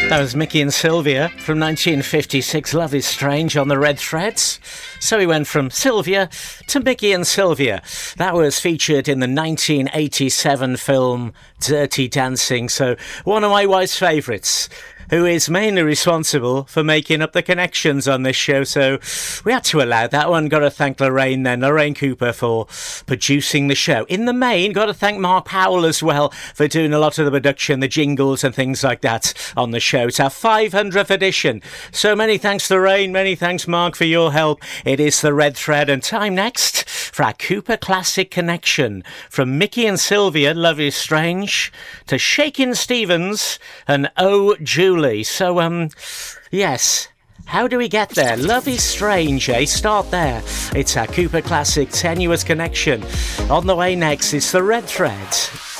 That was Mickey and Sylvia from 1956, Love is Strange on the Red Threads. So we went from Sylvia to Mickey and Sylvia. That was featured in the 1987 film Dirty Dancing. So one of my wife's favourites, who is mainly responsible for making up the connections on this show. So we had to allow that one. Got to thank Lorraine Cooper for producing the show. In the main, got to thank Mark Powell as well for doing a lot of the production, the jingles and things like that on the show. It's our 500th edition. So many thanks, Lorraine. Many thanks, Mark, for your help. It is the Red Thread, and time next for our Cooper Classic Connection. From Mickey and Sylvia, Love is Strange, to Shakin' Stevens and Oh Julie. So, yes, how do we get there? Love is Strange, eh? Start there. It's our Cooper Classic Tenuous Connection. On the way next, it's the Red Thread.